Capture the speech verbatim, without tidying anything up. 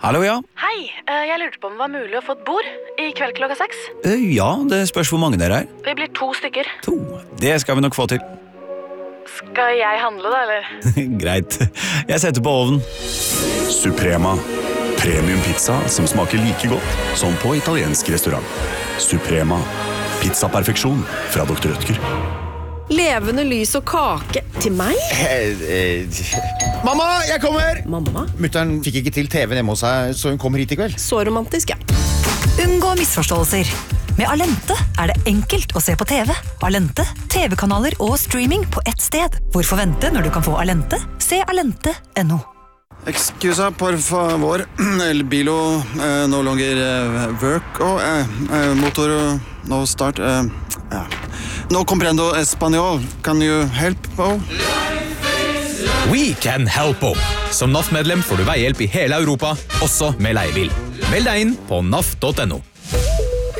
Hallo, ja. Hei, eh, jeg lurte på om det var mulig å få et bord i kveld klokka seks. Eh, Ja, det spørs hvor mange dere er. Vi blir to stykker. To. Det skal vi nok få til. Skal jeg handle da, eller? Greit. Jeg setter på ovnen. Suprema. Premium pizza som smaker like godt som på italiensk restaurant. Suprema. Pizzaperfeksjon fra doktor Rødtger. Levende lys og kake til meg? Eh, eh, Mamma, jeg kommer! Mamma? Mutteren fikk ikke til T V-en hjemme hos seg, så hun kommer hit i kveld. Så romantisk, ja. Unngå misforståelser. Med Alente er det enkelt å se på T V. Alente, T V-kanaler og streaming på ett sted. Hvorfor vente når du kan få Alente? Se alente punktum no. Excusa, por favor. El bilo eh, no longer eh, work. Oh, eh, eh, motor no start. Eh, ja. No comprendo español. Can you help? Oh? We can help. Som N A F-medlem får du veihjelp i hele Europa, også med leiebil. Meld deg inn på N A F punktum no.